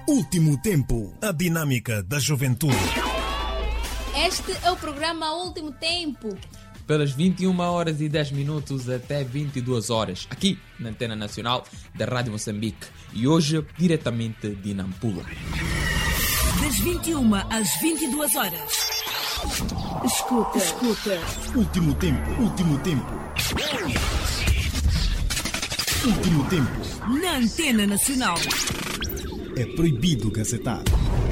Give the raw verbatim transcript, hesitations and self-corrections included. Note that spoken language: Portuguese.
Último Tempo, a dinâmica da juventude. Este é o programa Último Tempo. Pelas vinte e uma horas e dez minutos até vinte e duas horas, aqui na Antena Nacional da Rádio Moçambique. E hoje, diretamente de Nampula. Das vinte e uma às vinte e duas horas. Escuta, escuta. Último Tempo, Último Tempo. Último Tempo. Na Antena Nacional. É proibido gazetar.